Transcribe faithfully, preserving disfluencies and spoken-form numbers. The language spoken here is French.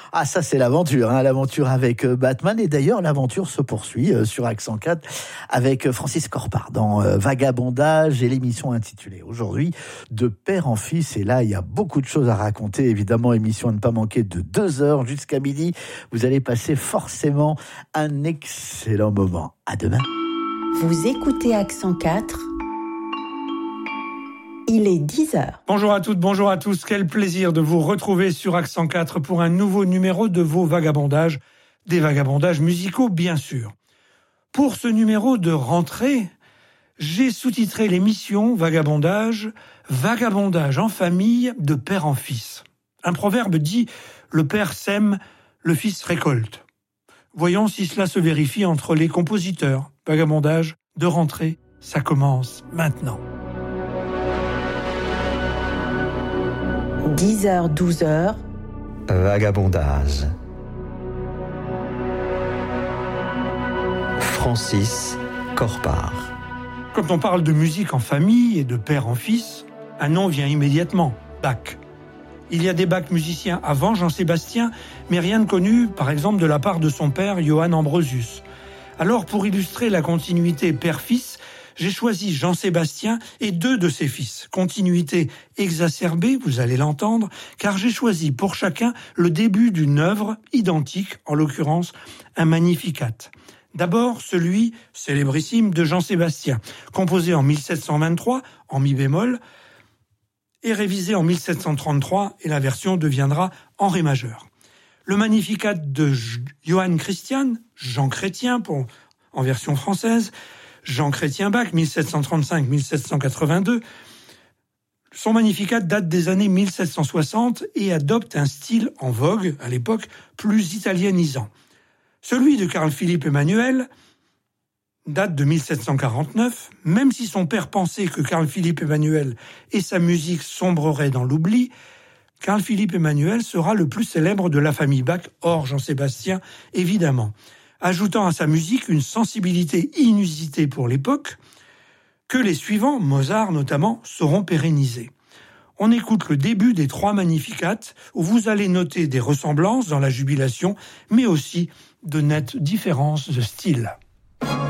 Ah, ça, c'est l'aventure, hein, l'aventure avec Batman. Et d'ailleurs, l'aventure se poursuit euh, sur Accent quatre avec Francis Corpart dans euh, Vagabondage et l'émission intitulée aujourd'hui De père en fils. Et là, il y a beaucoup de choses à raconter. Évidemment, émission à ne pas manquer de deux heures jusqu'à midi. Vous allez passer forcément un excellent moment. À demain. Vous écoutez Accent quatre. Il est dix heures. Bonjour à toutes, bonjour à tous. Quel plaisir de vous retrouver sur Accent quatre pour un nouveau numéro de vos vagabondages. Des vagabondages musicaux, bien sûr. Pour ce numéro de rentrée, j'ai sous-titré l'émission Vagabondage, Vagabondage en famille de père en fils. Un proverbe dit « Le père sème, le fils récolte ». Voyons si cela se vérifie entre les compositeurs. Vagabondage de rentrée, ça commence maintenant. dix heures, douze heures. Vagabondage. Francis Corpart. Quand on parle de musique en famille et de père en fils, un nom vient immédiatement, Bach. Il y a des Bach musiciens avant Jean-Sébastien, mais rien de connu, par exemple, de la part de son père, Johann Ambrosius. Alors, pour illustrer la continuité père-fils, j'ai choisi Jean-Sébastien et deux de ses fils. Continuité exacerbée, vous allez l'entendre, car j'ai choisi pour chacun le début d'une œuvre identique, en l'occurrence un Magnificat. D'abord, celui, célébrissime, de Jean-Sébastien, composé en mille sept cent vingt-trois, en mi bémol, et révisé en mille sept cent trente-trois, et la version deviendra en ré majeur. Le Magnificat de Johann Christian, Jean Chrétien pour, en version française, Jean Chrétien Bach, mille sept cent trente-cinq à mille sept cent quatre-vingt-deux. Son Magnificat date des années mille sept cent soixante et adopte un style en vogue, à l'époque, plus italienisant. Celui de Carl-Philippe Emmanuel date de mille sept cent quarante-neuf, même si son père pensait que Carl-Philippe Emmanuel et sa musique sombreraient dans l'oubli, Carl-Philippe Emmanuel sera le plus célèbre de la famille Bach, hors Jean-Sébastien, évidemment, ajoutant à sa musique une sensibilité inusitée pour l'époque, que les suivants, Mozart notamment, sauront pérenniser. On écoute le début des trois Magnificats, où vous allez noter des ressemblances dans la jubilation, mais aussi de nettes différences de style.